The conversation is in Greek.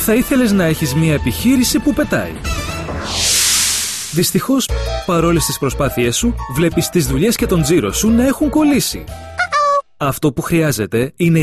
θα ήθελες να έχεις μια επιχείρηση που πετάει. Δυστυχώς, παρόλες τις προσπάθειές σου, βλέπεις τις δουλειές και τον τζίρο σου να έχουν κολλήσει. Αυτό που χρειάζεται είναι